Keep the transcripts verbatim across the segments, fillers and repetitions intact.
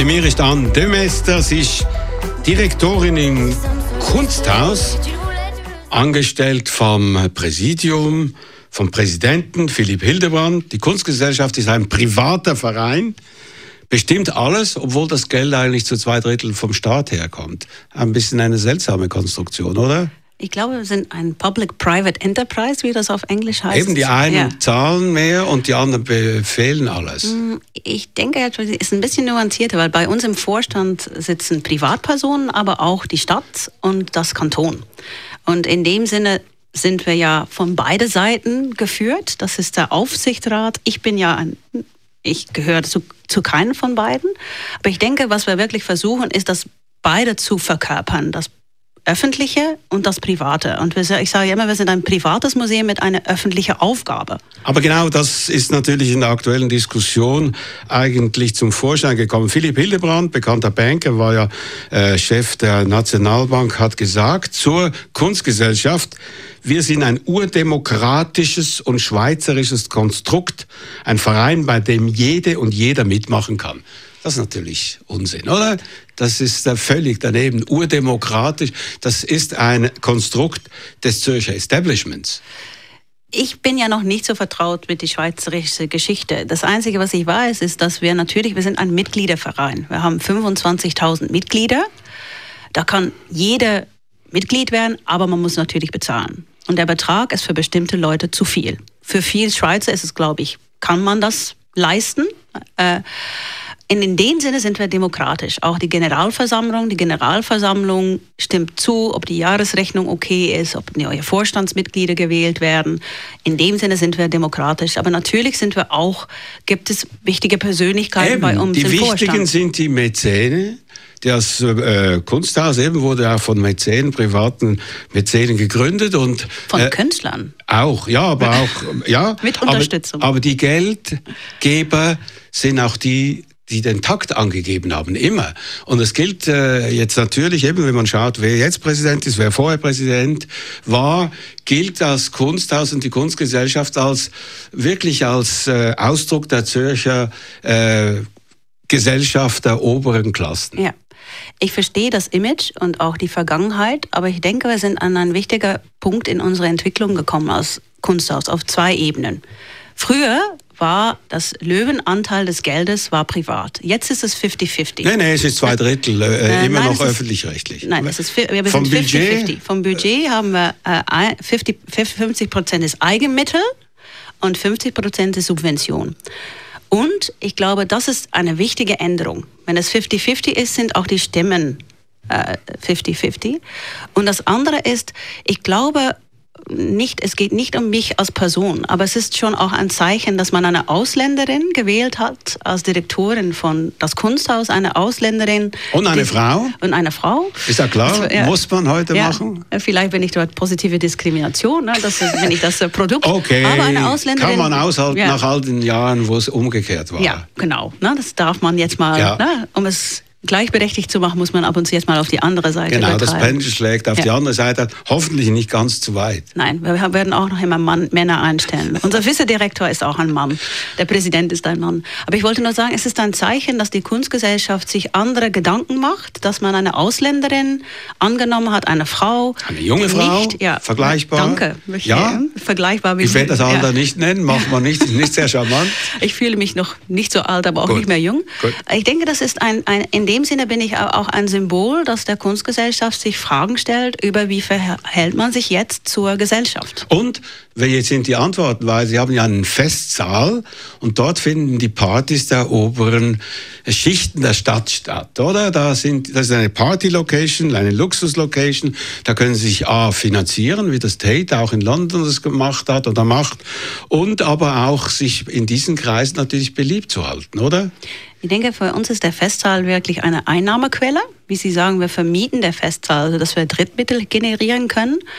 Bei mir ist Anne Demester, sie ist Direktorin im Kunsthaus, angestellt vom Präsidium, vom Präsidenten Philipp Hildebrand. Die Kunstgesellschaft ist ein privater Verein, bestimmt alles, obwohl das Geld eigentlich zu zwei Drittel vom Staat herkommt. Ein bisschen eine seltsame Konstruktion, oder? Ich glaube, wir sind ein Public-Private Enterprise, wie das auf Englisch heißt. Eben, die einen ja. zahlen mehr und die anderen befehlen alles. Ich denke, es ist ein bisschen nuancierter, weil bei uns im Vorstand sitzen Privatpersonen, aber auch die Stadt und das Kanton. Und in dem Sinne sind wir ja von beiden Seiten geführt. Das ist der Aufsichtsrat. Ich bin ja ein, ich gehöre zu, zu keinem von beiden. Aber ich denke, was wir wirklich versuchen, ist, das beide zu verkörpern. Das Öffentliche und das Private. Und wir, ich sage immer, wir sind ein privates Museum mit einer öffentlichen Aufgabe. Aber genau das ist natürlich in der aktuellen Diskussion eigentlich zum Vorschein gekommen. Philipp Hildebrand, bekannter Banker, war ja äh, Chef der Nationalbank, hat gesagt zur Kunstgesellschaft: Wir sind ein urdemokratisches und schweizerisches Konstrukt, ein Verein, bei dem jede und jeder mitmachen kann. Das ist natürlich Unsinn, oder? Das ist völlig daneben. Urdemokratisch, das ist ein Konstrukt des Zürcher Establishments. Ich bin ja noch nicht so vertraut mit der schweizerischen Geschichte. Das Einzige, was ich weiß, ist, dass wir natürlich, wir sind ein Mitgliederverein. Wir haben fünfundzwanzigtausend Mitglieder. Da kann jeder Mitglied werden, aber man muss natürlich bezahlen. Und der Betrag ist für bestimmte Leute zu viel. Für viele Schweizer ist es, glaube ich, kann man das leisten. Äh, In dem Sinne sind wir demokratisch. Auch die Generalversammlung, die Generalversammlung stimmt zu, ob die Jahresrechnung okay ist, ob neue Vorstandsmitglieder gewählt werden. In dem Sinne sind wir demokratisch. Aber natürlich sind wir auch, gibt es wichtige Persönlichkeiten eben, bei uns die im wichtigen Vorstand. Sind die Mäzene. Das äh, Kunsthaus eben wurde auch von Mäzenen, privaten Mäzenen gegründet. Und, von äh, Künstlern? Auch, ja, aber auch... ja, mit Unterstützung. Aber, aber die Geldgeber sind auch die, die den Takt angegeben haben, immer. Und es gilt äh, jetzt natürlich, eben wenn man schaut, wer jetzt Präsident ist, wer vorher Präsident war, gilt das Kunsthaus und die Kunstgesellschaft als wirklich als äh, Ausdruck der Zürcher äh, Gesellschaft der oberen Klassen. Ja. Ich verstehe das Image und auch die Vergangenheit, aber ich denke, wir sind an einen wichtigen Punkt in unserer Entwicklung gekommen als Kunsthaus auf zwei Ebenen. Früher war das Löwenanteil des Geldes war privat. Jetzt ist es fünfzig fünfzig. Nein, nein, es ist zwei Drittel, äh, äh, immer nein, noch öffentlich-rechtlich. Nein, es ist, wir Vom sind fünfzig fünfzig. Budget? Vom Budget haben wir äh, fünfzig, fünfzig Prozent ist Eigenmittel und fünfzig Prozent ist Subvention. Und ich glaube, das ist eine wichtige Änderung. Wenn es fünfzig fünfzig ist, sind auch die Stimmen äh, fünfzig fünfzig. Und das andere ist, ich glaube nicht, es geht nicht um mich als Person, aber es ist schon auch ein Zeichen, dass man eine Ausländerin gewählt hat als Direktorin von das Kunsthaus, eine Ausländerin. Und eine die, Frau? Und eine Frau. Ist ja klar, das, ja, muss man heute ja, machen? Vielleicht bin ich dort positive Diskrimination, ne? Das ist, wenn ich das Produkt. Okay, aber eine Ausländerin, kann man aushalten ja, nach all den Jahren, wo es umgekehrt war. Ja, genau. Ne? Das darf man jetzt mal, ja. ne? Um es gleichberechtigt zu machen, muss man ab und zu jetzt mal auf die andere Seite Genau, betreiben. das Pendel schlägt auf ja. die andere Seite, hoffentlich nicht ganz zu weit. Nein, wir werden auch noch immer Mann, Männer einstellen. Unser Vizedirektor ist auch ein Mann, der Präsident ist ein Mann. Aber ich wollte nur sagen, es ist ein Zeichen, dass die Kunstgesellschaft sich andere Gedanken macht, dass man eine Ausländerin angenommen hat, eine Frau. Eine junge Frau, nicht, ja, vergleichbar. Danke. Ja, vergleichbar. Wie ich werde das ja. Alter nicht nennen, macht man nicht, ist nicht sehr charmant. Ich fühle mich noch nicht so alt, aber auch Gut. nicht mehr jung. Gut. Ich denke, das ist ein, ein, in dem Sinne bin ich auch ein Symbol, dass der Kunstgesellschaft sich Fragen stellt, über wie verhält man sich jetzt zur Gesellschaft. Und jetzt sind die Antworten, weil Sie haben ja einen Festsaal und dort finden die Partys der oberen Schichten der Stadt statt, oder? Da sind, das ist eine Party-Location, eine Luxus-Location, da können Sie sich A, finanzieren, wie das Tate auch in London das gemacht hat oder macht, und aber auch sich in diesen Kreisen natürlich beliebt zu halten, oder? Ich denke, für uns ist der Festsaal wirklich eine Einnahmequelle. Wie Sie sagen, wir vermieten der Festsaal, also dass wir Drittmittel generieren können.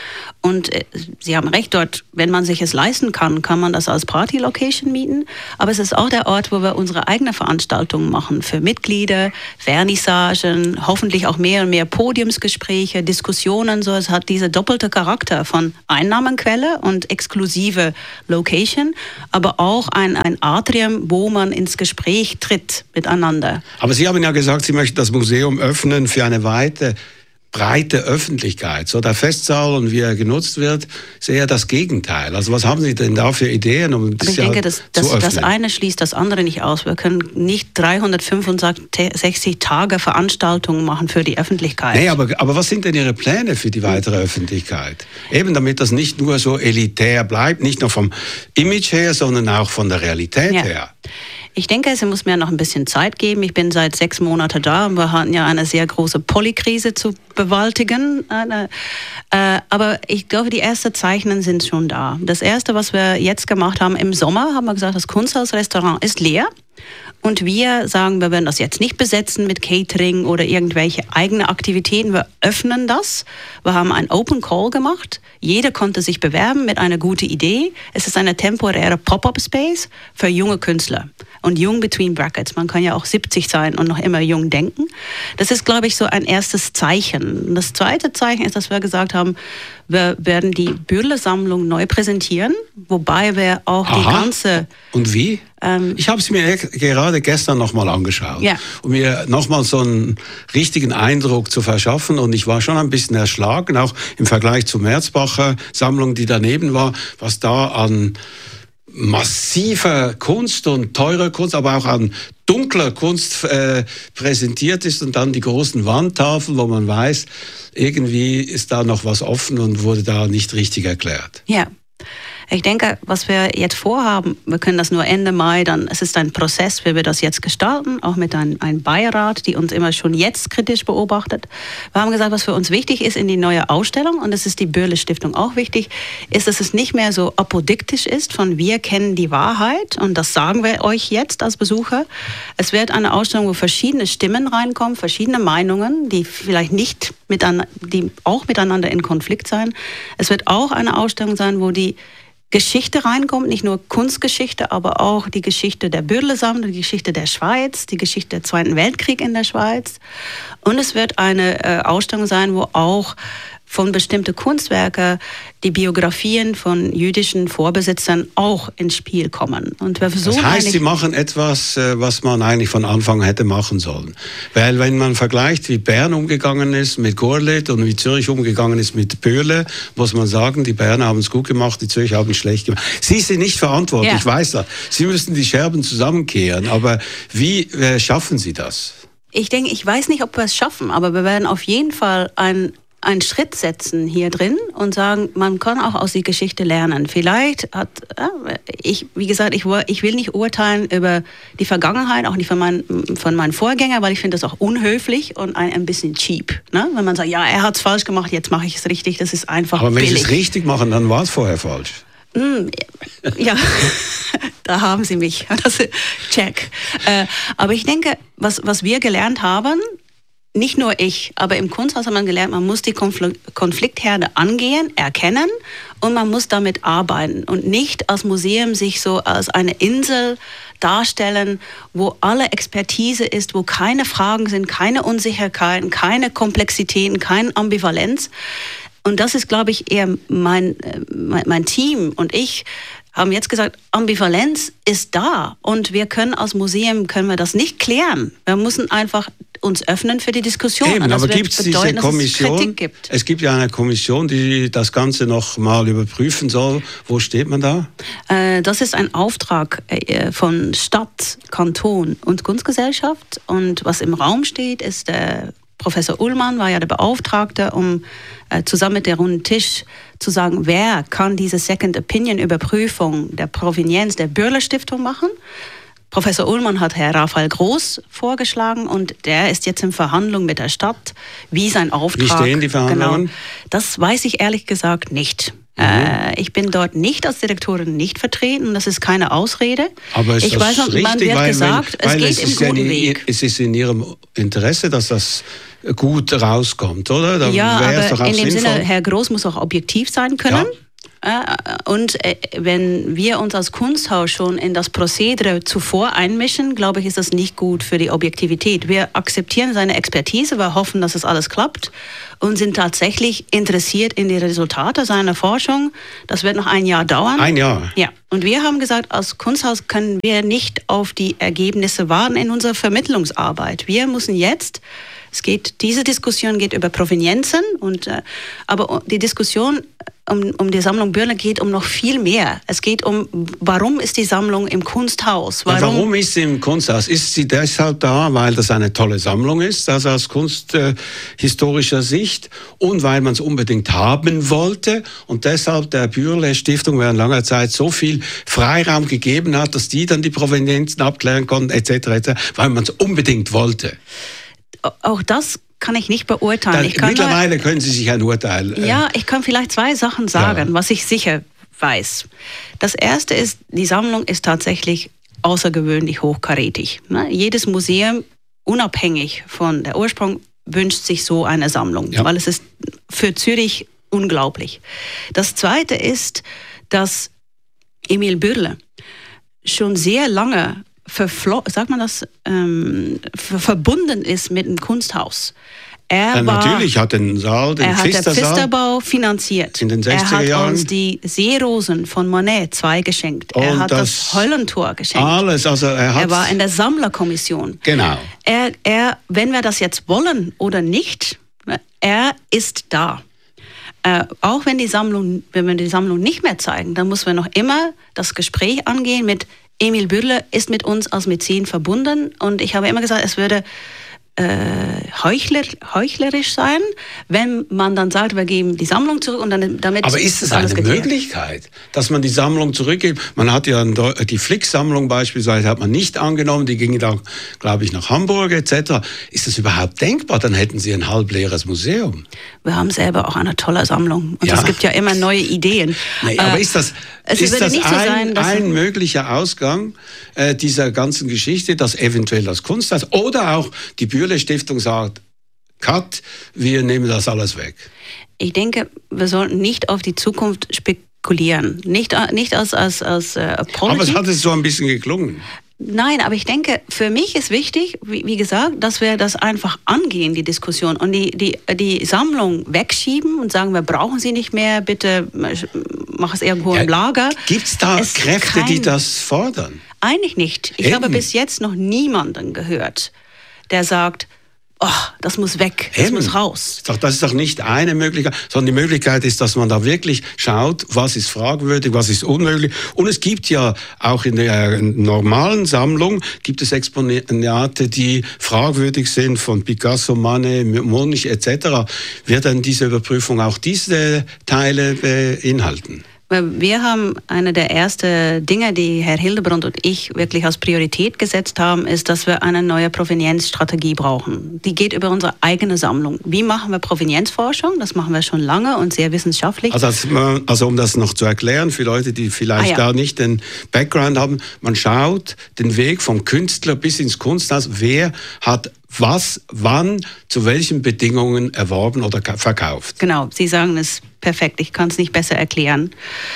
Und äh, Sie haben recht, dort, wenn man sich es leisten kann, kann man das als Party-Location mieten. Aber es ist auch der Ort, wo wir unsere eigene Veranstaltungen machen für Mitglieder, Vernissagen, hoffentlich auch mehr und mehr Podiumsgespräche, Diskussionen. So, es hat diese doppelte Charakter von Einnahmenquelle und exklusive Location, aber auch ein, ein Atrium, wo man ins Gespräch tritt miteinander. Aber Sie haben ja gesagt, Sie möchten das Museum öffnen für eine weite breite Öffentlichkeit. So der Festsaal und wie er genutzt wird, ist eher das Gegenteil. Also was haben Sie denn da für Ideen, um das Aber ich Jahr denke, das, das, zu öffnen? Das eine schließt das andere nicht aus. Wir können nicht dreihundertfünfundsechzig Tage Veranstaltungen machen für die Öffentlichkeit. Nee, aber, aber was sind denn Ihre Pläne für die weitere Öffentlichkeit? Eben damit das nicht nur so elitär bleibt, nicht nur vom Image her, sondern auch von der Realität ja. her. Ich denke, es muss mir noch ein bisschen Zeit geben. Ich bin seit sechs Monaten da und wir hatten ja eine sehr große Polykrise zu bewältigen. Äh, aber ich glaube, die ersten Zeichen sind schon da. Das Erste, was wir jetzt gemacht haben im Sommer, haben wir gesagt, das Kunsthaus-Restaurant ist leer. Und wir sagen, wir werden das jetzt nicht besetzen mit Catering oder irgendwelche eigene Aktivitäten. Wir öffnen das. Wir haben einen Open Call gemacht. Jeder konnte sich bewerben mit einer guten Idee. Es ist eine temporäre Pop-up-Space für junge Künstler. Und jung between brackets. Man kann ja auch siebzig sein und noch immer jung denken. Das ist, glaube ich, so ein erstes Zeichen. Das zweite Zeichen ist, dass wir gesagt haben, wir werden die Bürle-Sammlung neu präsentieren, wobei wir auch Aha. die ganze... Und wie? Ähm, ich habe es mir gerade gestern nochmal angeschaut, ja. um mir nochmal so einen richtigen Eindruck zu verschaffen. Und ich war schon ein bisschen erschlagen, auch im Vergleich zur Merzbacher Sammlung, die daneben war, was da an massiver Kunst und teurer Kunst, aber auch an dunkler Kunst äh, präsentiert ist und dann die großen Wandtafeln, wo man weiß, irgendwie ist da noch was offen und wurde da nicht richtig erklärt. Ja. Ich denke, was wir jetzt vorhaben, wir können das nur Ende Mai, dann es ist ein Prozess, wie wir das jetzt gestalten, auch mit einem, einem Beirat, die uns immer schon jetzt kritisch beobachtet. Wir haben gesagt, was für uns wichtig ist in die neue Ausstellung, und das ist die Bürle Stiftung auch wichtig, ist, dass es nicht mehr so apodiktisch ist von wir kennen die Wahrheit, und das sagen wir euch jetzt als Besucher. Es wird eine Ausstellung, wo verschiedene Stimmen reinkommen, verschiedene Meinungen, die vielleicht nicht miteinander, die auch miteinander in Konflikt sein. Es wird auch eine Ausstellung sein, wo die Geschichte reinkommt, nicht nur Kunstgeschichte, aber auch die Geschichte der Bürle-Sammlung, die Geschichte der Schweiz, die Geschichte des Zweiten Weltkriegs in der Schweiz. Und es wird eine äh, Ausstellung sein, wo auch von bestimmten Kunstwerken die Biografien von jüdischen Vorbesitzern auch ins Spiel kommen. Und wir versuchen das heißt, Sie machen etwas, was man eigentlich von Anfang hätte machen sollen. Weil wenn man vergleicht, wie Bern umgegangen ist mit Gorlitz und wie Zürich umgegangen ist mit Bürle, muss man sagen, die Berner haben es gut gemacht, die Zürcher haben es schlecht gemacht. Sie sind nicht verantwortlich, ja. Ich weiß das. Sie müssen die Scherben zusammenkehren. Aber wie äh, schaffen Sie das? Ich denke, ich weiß nicht, ob wir es schaffen, aber wir werden auf jeden Fall ein einen Schritt setzen hier drin und sagen, man kann auch aus der Geschichte lernen. Vielleicht hat, äh, ich, wie gesagt, ich, ich will nicht urteilen über die Vergangenheit, auch nicht von, mein, von meinen Vorgängern, weil ich finde das auch unhöflich und ein, ein bisschen cheap. Ne? Wenn man sagt, ja, er hat es falsch gemacht, jetzt mache ich es richtig, das ist einfach Aber wenn billig. Sie es richtig machen, dann war es vorher falsch. Mm, ja, da haben Sie mich. Das ist check. Äh, aber ich denke, was, was wir gelernt haben, nicht nur ich, aber im Kunsthaus hat man gelernt, man muss die Konfl- Konfliktherde angehen, erkennen, und man muss damit arbeiten und nicht als Museum sich so als eine Insel darstellen, wo alle Expertise ist, wo keine Fragen sind, keine Unsicherheiten, keine Komplexitäten, keine Ambivalenz. Und das ist, glaube ich, eher mein, mein, mein Team und ich haben jetzt gesagt, Ambivalenz ist da, und wir können als Museum können wir das nicht klären. Wir müssen einfach uns öffnen für die Diskussion. Eben, aber gibt es diese Kommission? Es, Kritik gibt. Es gibt ja eine Kommission, die das Ganze noch mal überprüfen soll. Wo steht man da? Äh, das ist ein Auftrag äh, von Stadt, Kanton und Kunstgesellschaft. Und was im Raum steht, ist der Professor Ullmann war ja der Beauftragte, um äh, zusammen mit der runden Tisch zu sagen, wer kann diese Second Opinion Überprüfung der Provenienz der Bürle Stiftung machen. Professor Ullmann hat Herr Raphael Groß vorgeschlagen, und der ist jetzt in Verhandlung mit der Stadt, wie sein Auftrag. Wie stehen die Verhandlungen? Genau, das weiß ich ehrlich gesagt nicht. Mhm. Äh, ich bin dort nicht als Direktorin nicht vertreten, das ist keine Ausrede. Aber ist ich das weiß noch, richtig? Man wird weil, gesagt, weil, weil es geht es im guten in, Weg. Es ist in Ihrem Interesse, dass das gut rauskommt, oder? Da ja, aber doch auch in dem sinnvoll. Sinne, Herr Groß muss auch objektiv sein können. Ja. Und wenn wir uns als Kunsthaus schon in das Prozedere zuvor einmischen, glaube ich, ist das nicht gut für die Objektivität. Wir akzeptieren seine Expertise, wir hoffen, dass es alles klappt und sind tatsächlich interessiert in die Resultate seiner Forschung. Das wird noch ein Jahr dauern. Ein Jahr? Ja. Und wir haben gesagt, als Kunsthaus können wir nicht auf die Ergebnisse warten in unserer Vermittlungsarbeit. Wir müssen jetzt Es geht, diese Diskussion geht über Provenienzen, und, äh, aber die Diskussion um, um die Sammlung Bürle geht um noch viel mehr. Es geht um, warum ist die Sammlung im Kunsthaus? Warum, ja, warum ist sie im Kunsthaus? Ist sie deshalb da, weil das eine tolle Sammlung ist, also aus kunsthistorischer äh, Sicht, und weil man es unbedingt haben wollte und deshalb der Bürle Stiftung während langer Zeit so viel Freiraum gegeben hat, dass die dann die Provenienzen abklären konnten, et cetera, et cetera, weil man es unbedingt wollte? Auch das kann ich nicht beurteilen. Dann, ich kann mittlerweile nur, können Sie sich ein Urteil... Äh, ja, ich kann vielleicht zwei Sachen sagen, ja. was ich sicher weiß. Das erste ist, die Sammlung ist tatsächlich außergewöhnlich hochkarätig. Ne? Jedes Museum, unabhängig von der Ursprung, wünscht sich so eine Sammlung, ja. weil es ist für Zürich unglaublich. Das zweite ist, dass Emil Bürle schon sehr lange Verflo- sagt man das, ähm, ver- verbunden ist mit dem Kunsthaus. Er ja, war, natürlich hat den Saal, den er hat den Pfistersaal Pfisterbau finanziert. In den sechziger er hat Jahren. uns die Seerosen von Monet zwei geschenkt. Und er hat das, das Höllentor geschenkt. Alles, also er, hat er war in der Sammlerkommission. Genau. Er, er, wenn wir das jetzt wollen oder nicht, er ist da. Äh, auch wenn, die Sammlung, wenn wir die Sammlung nicht mehr zeigen, dann müssen wir noch immer das Gespräch angehen mit Emil Bürle ist mit uns als Mäzen verbunden, und ich habe immer gesagt, es würde äh, heuchler, heuchlerisch sein, wenn man dann sagt, wir geben die Sammlung zurück und dann damit. Aber ist es eine geklärt. Möglichkeit, dass man die Sammlung zurückgibt? Man hat ja die Flick-Sammlung beispielsweise hat man nicht angenommen, die ging dann, glaube ich, nach Hamburg et cetera. Ist das überhaupt denkbar? Dann hätten Sie ein halbleeres Museum. Wir haben selber auch eine tolle Sammlung und ja. es gibt ja immer neue Ideen. Nee, aber ist das, es ist das nicht ein, so sein, dass ein möglicher Ausgang äh, dieser ganzen Geschichte, dass eventuell das Kunsthaus oder auch die Bürle-Stiftung sagt, Cut, wir nehmen das alles weg? Ich denke, wir sollten nicht auf die Zukunft spekulieren. Nicht, nicht als, als, als äh, Politik. Aber es hat es so ein bisschen geklungen. Nein, aber ich denke, für mich ist wichtig, wie, wie gesagt, dass wir das einfach angehen, die Diskussion, und die, die, die Sammlung wegschieben und sagen, wir brauchen sie nicht mehr, bitte mach es irgendwo ja, im Lager. Gibt es da es Kräfte, kein, die das fordern? Eigentlich nicht. Ich Eben. habe bis jetzt noch niemanden gehört, der sagt, oh, das muss weg, das Eben. muss raus. Das ist doch nicht eine Möglichkeit, sondern die Möglichkeit ist, dass man da wirklich schaut, was ist fragwürdig, was ist unmöglich. Und es gibt ja auch in der normalen Sammlung, gibt es Exponate, die fragwürdig sind, von Picasso, Manet, Munch et cetera. Wird dann diese Überprüfung auch diese Teile beinhalten? Wir haben eine der ersten Dinge, die Herr Hildebrand und ich wirklich als Priorität gesetzt haben, ist, dass wir eine neue Provenienzstrategie brauchen. Die geht über unsere eigene Sammlung. Wie machen wir Provenienzforschung? Das machen wir schon lange und sehr wissenschaftlich. Also, also um das noch zu erklären, für Leute, die vielleicht ah, ja. da nicht den Background haben, man schaut den Weg vom Künstler bis ins Kunsthaus, wer hat was, wann, zu welchen Bedingungen erworben oder verkauft. Genau, Sie sagen es perfekt, ich kann es nicht besser erklären.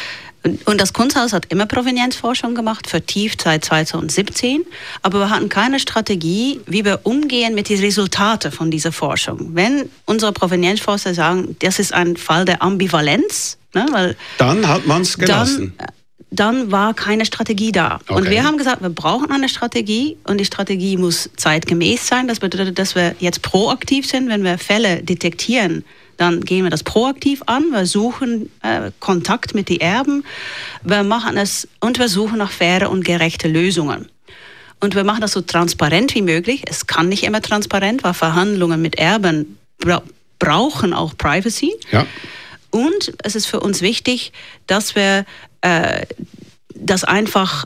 Und das Kunsthaus hat immer Provenienzforschung gemacht, vertieft seit zweitausendsiebzehn, aber wir hatten keine Strategie, wie wir umgehen mit den Resultaten von dieser Forschung. Wenn unsere Provenienzforscher sagen, das ist ein Fall der Ambivalenz, ne, weil dann hat man es gelassen. Dann, dann war keine Strategie da. Okay. Und wir haben gesagt, wir brauchen eine Strategie und die Strategie muss zeitgemäß sein. Das bedeutet, dass wir jetzt proaktiv sind, wenn wir Fälle detektieren. Dann gehen wir das proaktiv an, wir suchen äh, Kontakt mit den Erben, wir machen es und wir suchen nach faire und gerechte Lösungen. Und wir machen das so transparent wie möglich. Es kann nicht immer transparent, weil Verhandlungen mit Erben bra- brauchen auch Privacy. Ja. Und es ist für uns wichtig, dass wir äh, das einfach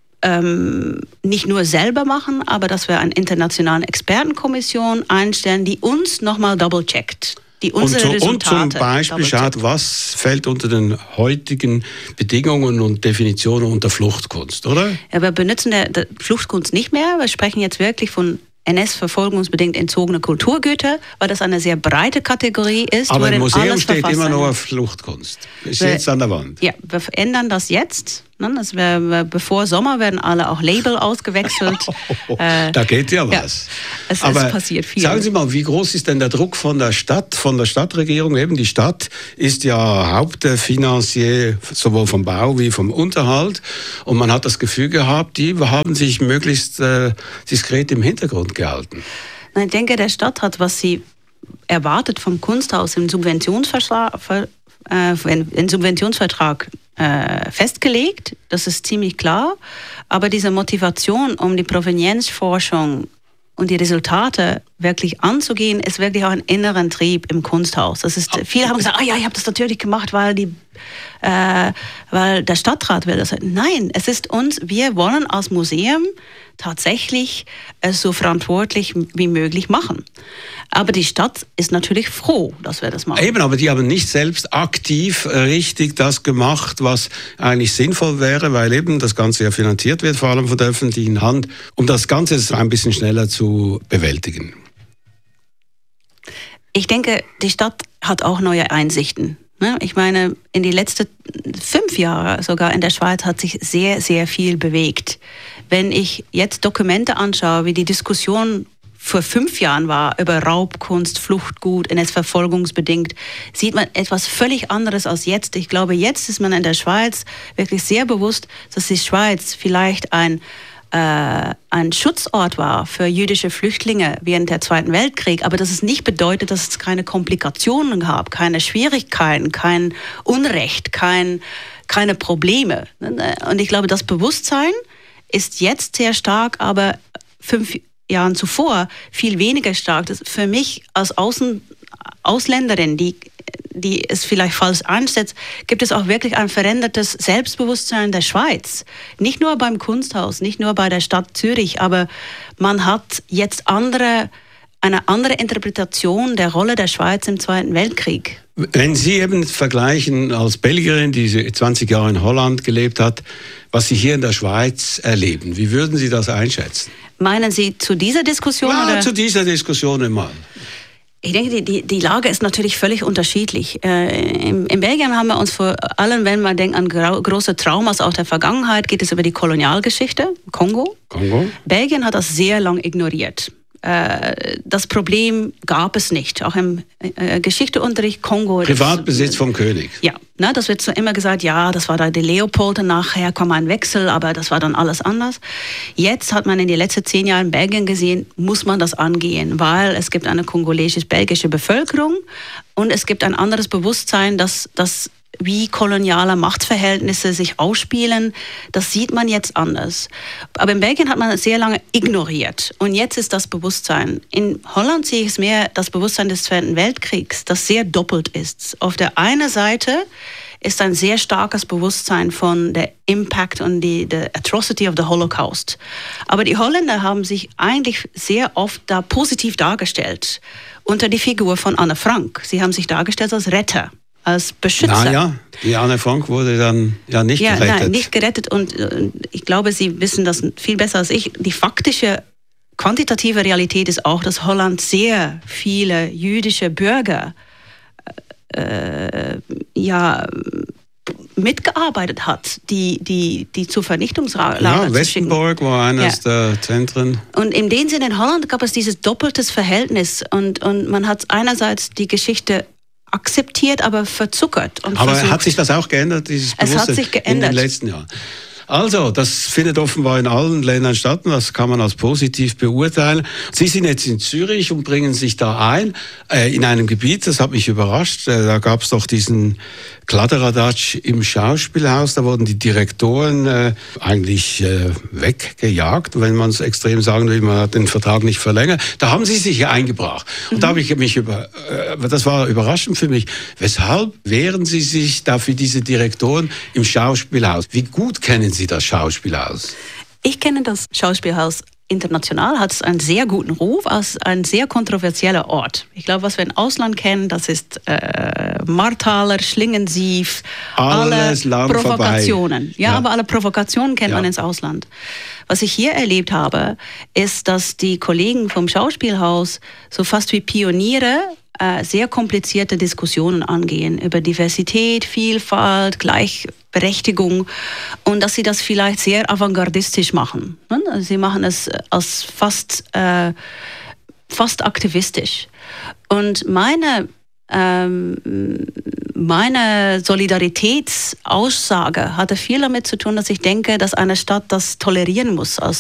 ähm, nicht nur selber machen, aber dass wir eine internationale Expertenkommission einstellen, die uns nochmal double-checkt. die unsere und, so, Resultate. Und zum Beispiel schaut, was fällt unter den heutigen Bedingungen und Definitionen unter Fluchtkunst, oder? Ja, wir benutzen der, der Fluchtkunst nicht mehr. Wir sprechen jetzt wirklich von N S-verfolgungsbedingt entzogene Kulturgüter, weil das eine sehr breite Kategorie ist. Aber im Museum steht immer noch auf Fluchtkunst. Ist wir, jetzt an der Wand. Ja, wir verändern das jetzt. Das wär, bevor Sommer werden alle auch Label ausgewechselt. Oh, äh, da geht ja was. Ja, es, Aber es passiert viel. Sagen Sie mal, wie groß ist denn der Druck von der Stadt, von der Stadtregierung? Eben die Stadt ist ja Hauptfinanzier sowohl vom Bau wie vom Unterhalt. Und man hat das Gefühl gehabt, die haben sich möglichst äh, diskret im Hintergrund gehalten. Ich denke, der Stadt hat, was sie erwartet vom Kunsthaus im Subventionsvertrag, äh, im Subventionsvertrag äh, festgelegt. Das ist ziemlich klar. Aber diese Motivation, um die Provenienzforschung und die Resultate wirklich anzugehen, ist wirklich auch ein inneren Trieb im Kunsthaus. Das ist, viele haben gesagt, ah ja, ich habe das natürlich gemacht, weil, die, äh, weil der Stadtrat will das. Nein, es ist uns, wir wollen als Museum tatsächlich es so verantwortlich wie möglich machen. Aber die Stadt ist natürlich froh, dass wir das machen. Eben, aber die haben nicht selbst aktiv richtig das gemacht, was eigentlich sinnvoll wäre, weil eben das Ganze ja finanziert wird, vor allem von der öffentlichen Hand, um das Ganze ein bisschen schneller zu bewältigen. Ich denke, die Stadt hat auch neue Einsichten. Ich meine, in den letzten fünf Jahren sogar in der Schweiz hat sich sehr, sehr viel bewegt. Wenn ich jetzt Dokumente anschaue, wie die Diskussion vor fünf Jahren war über Raubkunst, Fluchtgut, N S-verfolgungsbedingt, sieht man etwas völlig anderes als jetzt. Ich glaube, jetzt ist man in der Schweiz wirklich sehr bewusst, dass die Schweiz vielleicht ein ein Schutzort war für jüdische Flüchtlinge während der Zweiten Weltkrieg, aber dass es nicht bedeutet, dass es keine Komplikationen gab, keine Schwierigkeiten, kein Unrecht, kein, keine Probleme. Und ich glaube, das Bewusstsein ist jetzt sehr stark, aber fünf Jahren zuvor viel weniger stark. Das für mich als Außen, Ausländerin, die die es vielleicht falsch einsetzt, gibt es auch wirklich ein verändertes Selbstbewusstsein der Schweiz. Nicht nur beim Kunsthaus, nicht nur bei der Stadt Zürich, aber man hat jetzt andere, eine andere Interpretation der Rolle der Schweiz im Zweiten Weltkrieg. Wenn Sie eben vergleichen als Belgierin, die zwanzig Jahre in Holland gelebt hat, was Sie hier in der Schweiz erleben, wie würden Sie das einschätzen? Meinen Sie zu dieser Diskussion? Ja, oder? zu dieser Diskussion immer. Ich denke, die, die, die Lage ist natürlich völlig unterschiedlich. Äh, in, in Belgien haben wir uns vor allem, wenn man denkt an grau, große Traumas aus der Vergangenheit, geht es über die Kolonialgeschichte, Kongo. Kongo. Belgien hat das sehr lang ignoriert. Äh, das Problem gab es nicht. Auch im äh, Geschichteunterricht Kongo. Privatbesitz das, vom König. Ja, ne, das wird so immer gesagt, ja, das war da die Leopold, nachher kam ein Wechsel, aber das war dann alles anders. Jetzt hat man in den letzten zehn Jahren in Belgien gesehen, muss man das angehen, weil es gibt eine kongolesisch-belgische Bevölkerung und es gibt ein anderes Bewusstsein, dass das wie koloniale Machtverhältnisse sich ausspielen, das sieht man jetzt anders. Aber in Belgien hat man es sehr lange ignoriert. Und jetzt ist das Bewusstsein. In Holland sehe ich es mehr das Bewusstsein des Zweiten Weltkriegs, das sehr doppelt ist. Auf der einen Seite ist ein sehr starkes Bewusstsein von der Impact und die the Atrocity of the Holocaust. Aber die Holländer haben sich eigentlich sehr oft da positiv dargestellt unter die Figur von Anne Frank. Sie haben sich dargestellt als Retter, als Beschützer. Naja, die Anne Frank wurde dann ja nicht ja, gerettet. Nein, nicht gerettet. Und äh, ich glaube, Sie wissen das viel besser als ich. Die faktische, quantitative Realität ist auch, dass Holland sehr viele jüdische Bürger äh, ja, mitgearbeitet hat, die, die, die zu Vernichtungslagern ja, Westenborg war eines ja. der Zentren. Und in dem Sinne in Holland gab es dieses doppeltes Verhältnis. Und, und man hat einerseits die Geschichte akzeptiert, aber verzuckert. Und aber versucht. Hat sich das auch geändert, dieses Bewusstsein? Es hat sich geändert. In den letzten Jahren? Also, das findet offenbar in allen Ländern statt und das kann man als positiv beurteilen. Sie sind jetzt in Zürich und bringen sich da ein, äh, in einem Gebiet, das hat mich überrascht. Äh, da gab es doch diesen Kladderadatsch im Schauspielhaus, da wurden die Direktoren äh, eigentlich äh, weggejagt, wenn man es extrem sagen will, man hat den Vertrag nicht verlängert. Da haben Sie sich eingebracht. Und mhm. da habe ich mich über, äh, das war überraschend für mich. Weshalb wehren Sie sich da für diese Direktoren im Schauspielhaus? Wie gut kennen Sie das Schauspielhaus? Ich kenne das Schauspielhaus international, hat es einen sehr guten Ruf als ein sehr kontroversieller Ort. Ich glaube, was wir im Ausland kennen, das ist äh, Martaler, Schlingensief, Alles alle Provokationen. Ja, ja, aber alle Provokationen kennt ja. man ins Ausland. Was ich hier erlebt habe, ist, dass die Kollegen vom Schauspielhaus so fast wie Pioniere sehr komplizierte Diskussionen angehen über Diversität, Vielfalt, Gleichberechtigung und dass sie das vielleicht sehr avantgardistisch machen. Sie machen es als fast, äh, fast aktivistisch. Und meine, ähm, meine Solidaritätsaussage hatte viel damit zu tun, dass ich denke, dass eine Stadt das tolerieren muss als